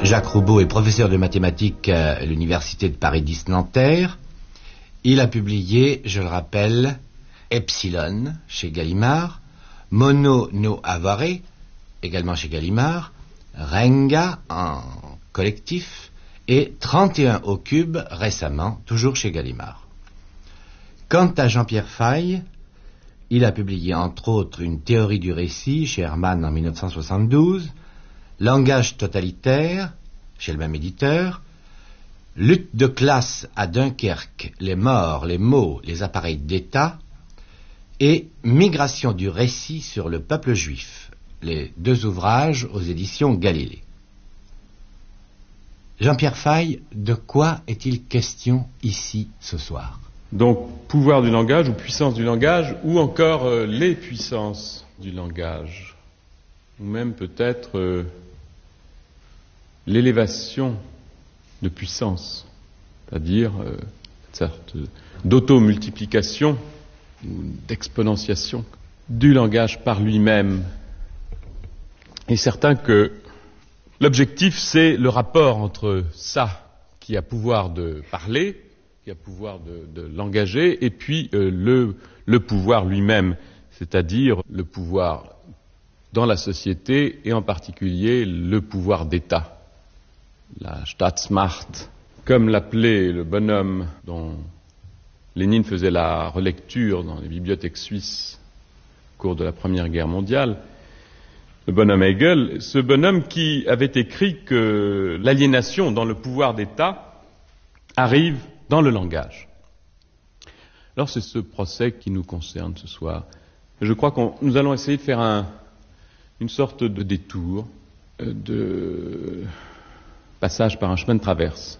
Jacques Roubaud est professeur de mathématiques à l'université de Paris X-Nanterre. Il a publié, je le rappelle, Epsilon chez Gallimard, Mono no Avare, également chez Gallimard, Renga en collectif et 31 au cube récemment, toujours chez Gallimard. Quant à Jean-Pierre Faye, il a publié entre autres une théorie du récit chez Hermann en 1972, Langage totalitaire chez le même éditeur, Lutte de classe à Dunkerque, les morts, les mots, les appareils d'État, et Migration du récit sur le peuple juif, les deux ouvrages aux éditions Galilée. Jean-Pierre Faye, de quoi est-il question ici ce soir? Donc, pouvoir du langage ou puissance du langage, ou encore les puissances du langage, ou même peut-être l'élévation de puissance, c'est-à-dire une sorte d'automultiplication ou d'exponentiation du langage par lui-même. Il est certain que l'objectif, c'est le rapport entre ça qui a pouvoir de parler, qui a pouvoir de l'engager, et puis le pouvoir lui-même, c'est-à-dire le pouvoir dans la société, et en particulier le pouvoir d'État, la Staatsmacht, comme l'appelait le bonhomme dont Lénine faisait la relecture dans les bibliothèques suisses au cours de la Première Guerre mondiale, le bonhomme Hegel, ce bonhomme qui avait écrit que l'aliénation dans le pouvoir d'État arrive dans le langage. Alors c'est ce procès qui nous concerne ce soir. Je crois que nous allons essayer de faire une sorte de détour, de passage par un chemin de traverse.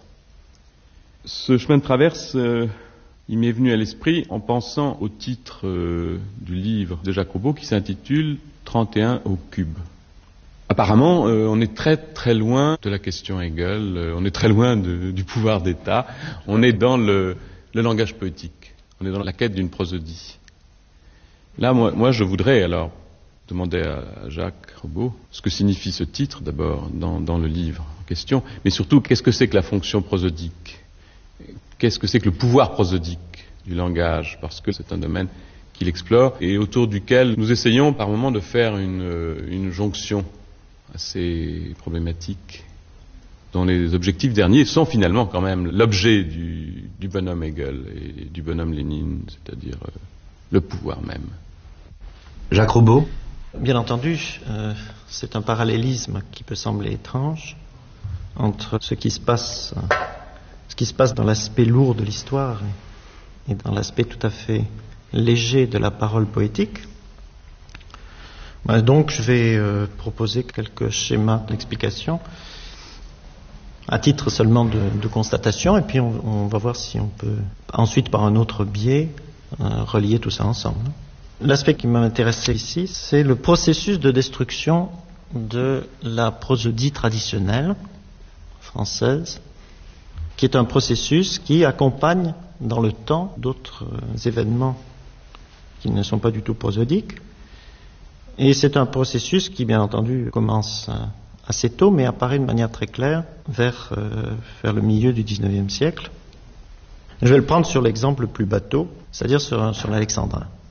Ce chemin de traverse, il m'est venu à l'esprit en pensant au titre du livre de Jacques Roubaud qui s'intitule 31 au cube. Apparemment, on est très très loin de la question Hegel, on est très loin du pouvoir d'État, on est dans le langage poétique, on est dans la quête d'une prosodie. Là, moi je voudrais alors demander à Jacques Roubaud ce que signifie ce titre d'abord dans le livre en question, mais surtout qu'est-ce que c'est que la fonction prosodique, qu'est-ce que c'est que le pouvoir prosodique du langage, parce que c'est un domaine qu'il explore et autour duquel nous essayons par moments de faire une jonction assez problématique, dont les objectifs derniers sont finalement quand même l'objet du bonhomme Hegel et du bonhomme Lénine, c'est-à-dire le pouvoir même. Jacques Roubaud? Bien entendu, c'est un parallélisme qui peut sembler étrange entre ce qui se passe dans l'aspect lourd de l'histoire et dans l'aspect tout à fait léger de la parole poétique. Donc je vais proposer quelques schémas d'explication à titre seulement de constatation, et puis on va voir si on peut ensuite par un autre biais relier tout ça ensemble. L'aspect qui m'intéressait ici, c'est le processus de destruction de la prosodie traditionnelle française, qui est un processus qui accompagne dans le temps d'autres événements qui ne sont pas du tout prosodiques. Et c'est un processus qui, bien entendu, commence assez tôt, mais apparaît de manière très claire vers le milieu du XIXe siècle. Je vais le prendre sur l'exemple le plus bateau, c'est-à-dire sur l'alexandrin.